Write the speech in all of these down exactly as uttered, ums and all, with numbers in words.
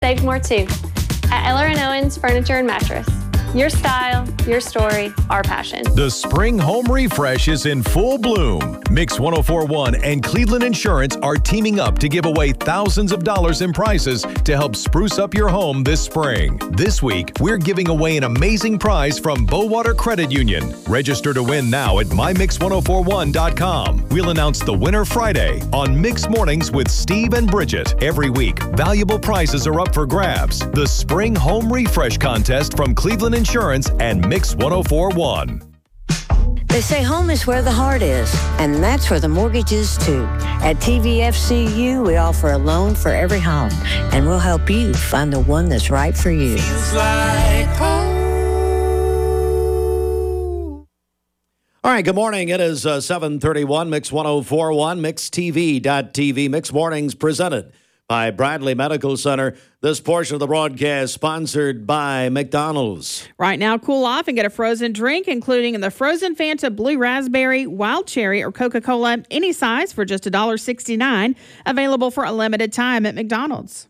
save more too. At Eller and Owens Furniture and Mattress. Your style, your story, our passion. The spring home refresh is in full bloom. Mix one oh four point one and Cleveland Insurance are teaming up to give away thousands of dollars in prizes to help spruce up your home this spring. This week, we're giving away an amazing prize from Bowater Credit Union. Register to win now at my mix one oh four one dot com. We'll announce the winner Friday on Mix Mornings with Steve and Bridget. Every week, valuable prizes are up for grabs. The Spring Home Refresh Contest from Cleveland Insurance and Mix one oh four point one. They say home is where the heart is, and that's where the mortgage is too. At T V F C U, we offer a loan for every home, and we'll help you find the one that's right for you. Feels like home. All right, good morning. It is uh, seven thirty-one, Mix one oh four point one, mix t v dot t v. Mix Mornings presented by Bradley Medical Center. This portion of the broadcast sponsored by McDonald's. Right now, cool off and get a frozen drink, including the frozen Fanta Blue Raspberry, Wild Cherry, or Coca-Cola, any size for just one dollar sixty-nine. Available for a limited time at McDonald's.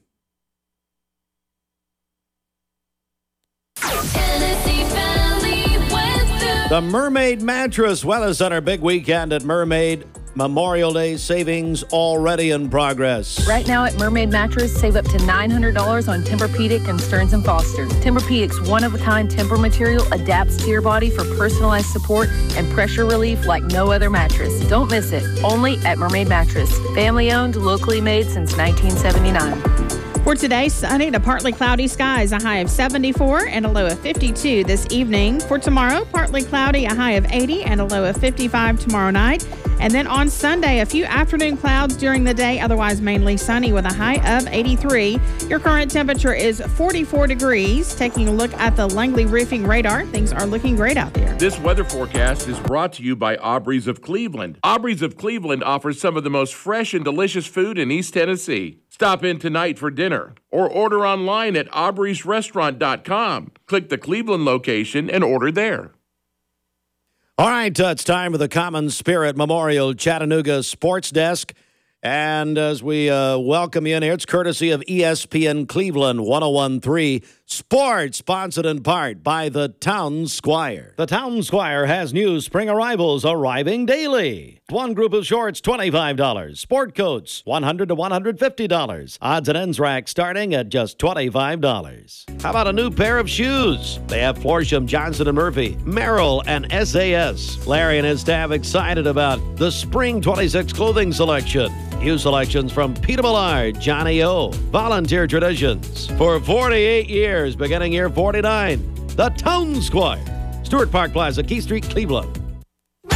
The Mermaid Mattress Weather Center big weekend at Mermaid. Memorial Day savings already in progress. Right now at Mermaid Mattress, save up to nine hundred dollars on Tempur-Pedic and Stearns and Foster. Tempur-Pedic's one-of-a-kind Tempur material adapts to your body for personalized support and pressure relief like no other mattress. Don't miss it. Only at Mermaid Mattress. Family-owned, locally made since nineteen seventy-nine. For today, sunny to partly cloudy skies, a high of seventy-four and a low of fifty-two this evening. For tomorrow, partly cloudy, a high of eighty and a low of fifty-five tomorrow night. And then on Sunday, a few afternoon clouds during the day, otherwise mainly sunny with a high of eighty-three. Your current temperature is forty-four degrees. Taking a look at the Langley Roofing radar, things are looking great out there. This weather forecast is brought to you by Aubrey's of Cleveland. Aubrey's of Cleveland offers some of the most fresh and delicious food in East Tennessee. Stop in tonight for dinner or order online at aubreys restaurant dot com. Click the Cleveland location and order there. All right, uh, it's time for the Common Spirit Memorial Chattanooga Sports Desk. And as we uh, welcome you in here, it's courtesy of E S P N Cleveland one oh one point three Sports, sponsored in part by the Town Squire. The Town Squire has new spring arrivals arriving daily. One group of shorts, twenty-five dollars. Sport coats, one hundred dollars to one hundred fifty dollars. Odds and ends rack starting at just twenty-five dollars. How about a new pair of shoes? They have Florsham, Johnson and Murphy, Merrill, and S A S. Larry and his staff excited about the Spring twenty-six clothing selection. New selections from Peter Millard, Johnny O, Volunteer Traditions. For forty-eight years, beginning year forty-nine, the Town Squire. Stewart Park Plaza, Key Street, Cleveland. All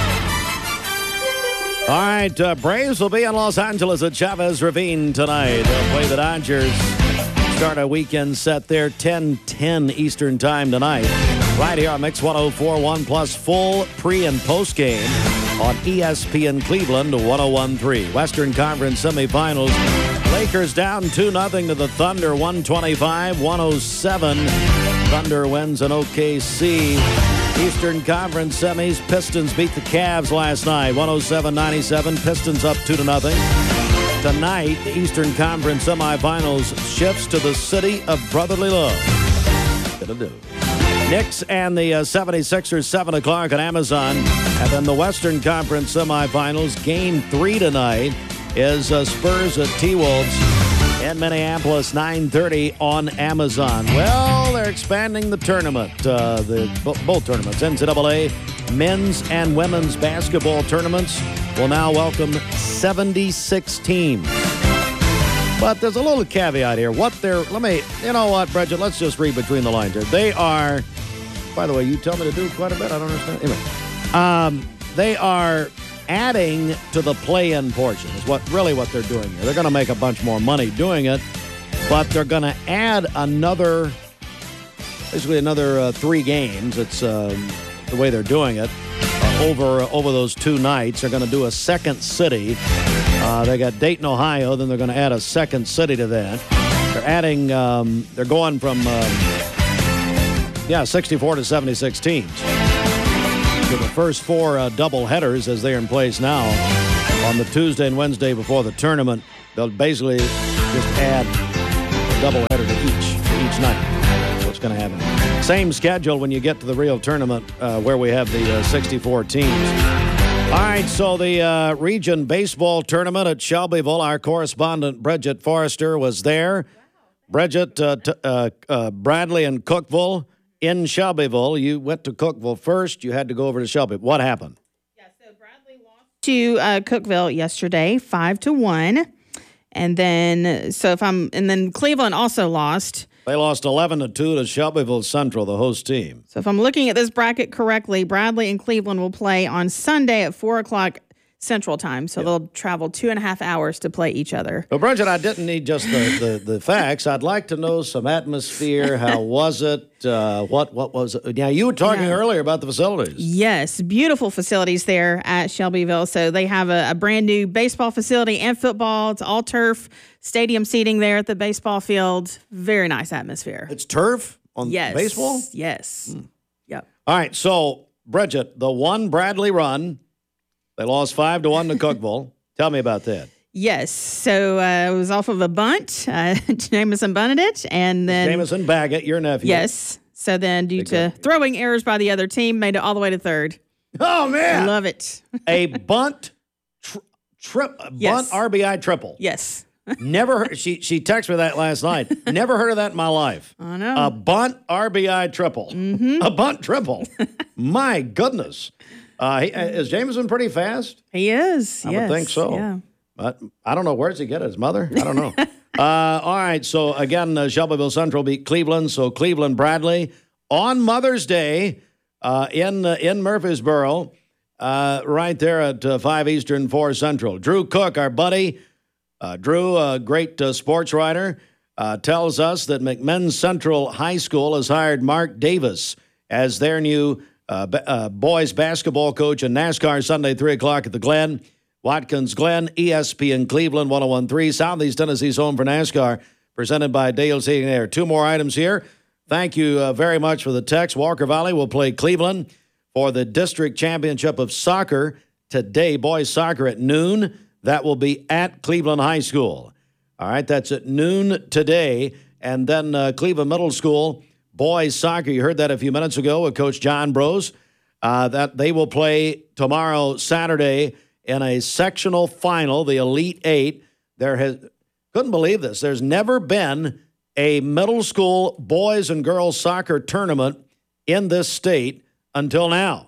right, uh, Braves will be in Los Angeles at Chavez Ravine tonight. They'll play the Dodgers. Start a weekend set there, ten ten Eastern Time tonight. Right here on Mix one oh four point one, plus full pre- and post-game on E S P N Cleveland one oh one point three. Western Conference semifinals. Lakers down two nothing to the Thunder, one twenty-five one oh seven. Thunder wins in O K C. Eastern Conference semis. Pistons beat the Cavs last night, one oh seven ninety-seven. Pistons up two to nothing. Tonight, the Eastern Conference semifinals shifts to the city of brotherly love. Gonna do. Knicks and the uh, seventy-sixers, seven o'clock on Amazon. And then the Western Conference semifinals, game three tonight is uh, Spurs at T-Wolves in Minneapolis, nine thirty on Amazon. Well, they're expanding the tournament, uh, the both tournaments, N C double A men's and women's basketball tournaments will now welcome seventy-six teams. But there's a little caveat here. What they're, let me, you know what, Bridget, let's just read between the lines here. They are, by the way, you tell me to do quite a bit. I don't understand. Anyway, um, they are adding to the play-in portion is what really what they're doing here. They're going to make a bunch more money doing it, but they're going to add another, basically another uh, three games. It's um, the way they're doing it. Uh, over, uh, over those two nights, they're going to do a second city. Uh, they got Dayton, Ohio. Then they're going to add a second city to that. They're adding, um, they're going from, um, yeah, sixty-four to seventy-six teams. So the first four uh, double headers as they're in place now on the Tuesday and Wednesday before the tournament, they'll basically just add doubleheader to each, to each night. That's what's going to happen. Same schedule when you get to the real tournament uh, where we have the uh, sixty-four teams. All right, so the uh, region baseball tournament at Shelbyville, our correspondent Bridget Forrester was there. Bridget, uh, t- uh, uh, Bradley and Cookeville in Shelbyville. You went to Cookeville first. You had to go over to Shelbyville. What happened? Yeah, so Bradley lost to uh, Cookeville yesterday, five to one. And then, so if I'm, and then Cleveland also lost. They lost eleven to two to Shelbyville Central, the host team. So if I'm looking at this bracket correctly, Bradley and Cleveland will play on Sunday at four o'clock Central Time. So yep. They'll travel two and a half hours to play each other. Well, Bridget, I didn't need just the, the, the facts. I'd like to know some atmosphere. How was it? Uh, what what was it? Now, you were talking yeah. earlier about the facilities. Yes, beautiful facilities there at Shelbyville. So they have a, a brand new baseball facility and football. It's all turf. Stadium seating there at the baseball field. Very nice atmosphere. It's turf on yes. baseball? Yes. Hmm. Yep. All right. So, Bridget, the one Bradley run, they lost five to one to Cookeville. Tell me about that. Yes. So uh, it was off of a bunt. Uh, Jameson bunted it. And then Jameson Baggett, your nephew. Yes. So then due Big to guy. throwing errors by the other team, made it all the way to third. Oh, man. I love it. A bunt, tri- trip, a Yes. bunt R B I triple. Yes. Never heard, she she texted me that last night. Never heard of that in my life. I know. A bunt R B I triple. Mm-hmm. A bunt triple. My goodness. Uh, he, is Jameson pretty fast? He is. I yes. would think so. Yeah. But I don't know. Where does he get it? His mother? I don't know. uh, all right. So, again, uh, Shelbyville Central beat Cleveland. So, Cleveland Bradley on Mother's Day uh, in, uh, in Murfreesboro, uh, right there at uh, five Eastern, four Central. Drew Cook, our buddy, Uh, Drew, a great uh, sports writer, uh, tells us that McMinn Central High School has hired Mark Davis as their new uh, b- uh, boys basketball coach in NASCAR Sunday, three o'clock at the Glen. Watkins Glen, E S P N Cleveland, one oh one point three. Southeast Tennessee's home for NASCAR, presented by Dale's Heating and Air. Two more items here. Thank you uh, very much for the text. Walker Valley will play Cleveland for the district championship of soccer today, boys soccer at noon. That will be at Cleveland High School. All right, that's at noon today. And then uh, Cleveland Middle School, boys soccer. You heard that a few minutes ago with Coach John Brose. Uh, that they will play tomorrow, Saturday, in a sectional final, the Elite Eight. There has, couldn't believe this. There's never been a middle school boys and girls soccer tournament in this state until now.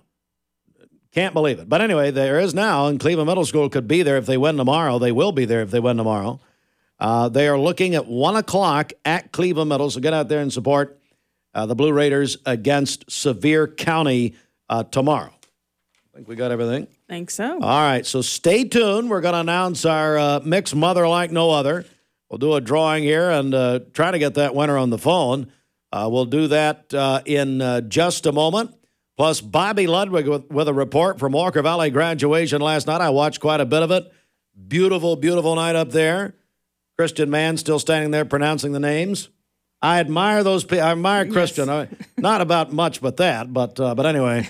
Can't believe it. But anyway, there is now, and Cleveland Middle School could be there if they win tomorrow. They will be there if they win tomorrow. Uh, they are looking at one o'clock at Cleveland Middle, so get out there and support uh, the Blue Raiders against Sevier County uh, tomorrow. I think we got everything. Think so. All right, so stay tuned. We're going to announce our uh, mixed mother like no other. We'll do a drawing here and uh, try to get that winner on the phone. Uh, we'll do that uh, in uh, just a moment. Plus, Bobby Ludwig with, with a report from Walker Valley graduation last night. I watched quite a bit of it. Beautiful, beautiful night up there. Christian Mann still standing there pronouncing the names. I admire those people. I admire yes. Christian. I, not about much but that, but uh, but anyway.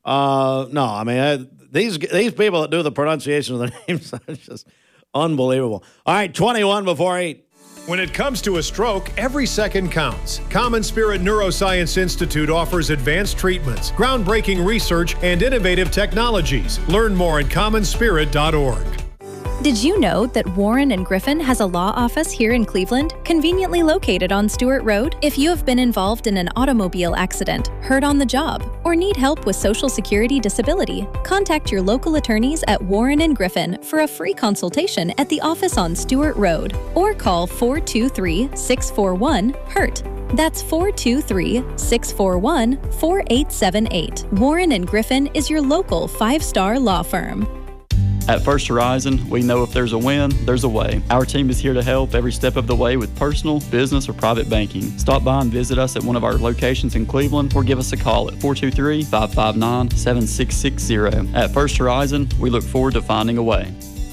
Uh, no, I mean, I, these these people that do the pronunciation of the names are just unbelievable. All right, twenty-one before eight. When it comes to a stroke, every second counts. Common Spirit Neuroscience Institute offers advanced treatments, groundbreaking research, and innovative technologies. Learn more at common spirit dot org. Did you know that Warren and Griffin has a law office here in Cleveland, conveniently located on Stewart Road? If you have been involved in an automobile accident, hurt on the job, or need help with Social Security disability, contact your local attorneys at Warren and Griffin for a free consultation at the office on Stewart Road, or call four two three, six four one, hurt. That's four two three, six four one, four eight seven eight. Warren and Griffin is your local five-star law firm. At First Horizon, we know if there's a win, there's a way. Our team is here to help every step of the way with personal, business, or private banking. Stop by and visit us at one of our locations in Cleveland or give us a call at four two three, five five nine, seven six six zero. At First Horizon, we look forward to finding a way.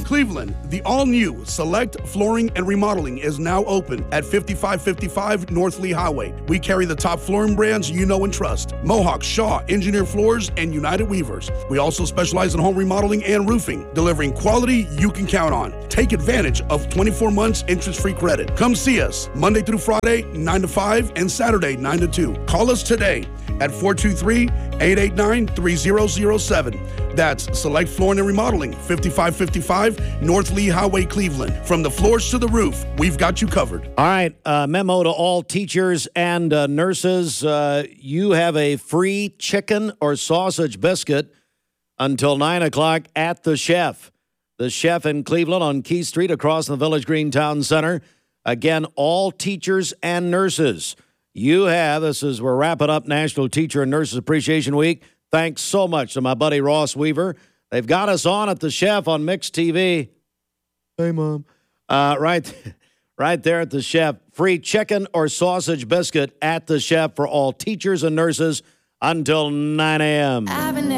Cleveland, the all-new Select Flooring and Remodeling is now open at fifty-five fifty-five North Lee Highway. We carry the top flooring brands you know and trust: Mohawk, Shaw, Engineer Floors, and United Weavers. We also specialize in home remodeling and roofing, delivering quality you can count on. Take advantage of twenty-four months interest-free credit. Come see us Monday through Friday, nine to five, and Saturday, nine to two. Call us today at four two three, eight eight nine, three zero zero seven. That's Select Flooring and Remodeling, fifty-five fifty-five North Lee Highway, Cleveland. From the floors to the roof, we've got you covered. All right, uh, memo to all teachers and uh, nurses. Uh, you have a free chicken or sausage biscuit until nine o'clock at the Chef. The Chef in Cleveland on Key Street across the Village Green Town Center. Again, all teachers and nurses. You have, this is, we're wrapping up National Teacher and Nurses Appreciation Week. Thanks so much to my buddy Ross Weaver. They've got us on at the Chef on Mixed T V. Hey, Mom. Uh, right, right there at the Chef. Free chicken or sausage biscuit at the Chef for all teachers and nurses until nine a.m.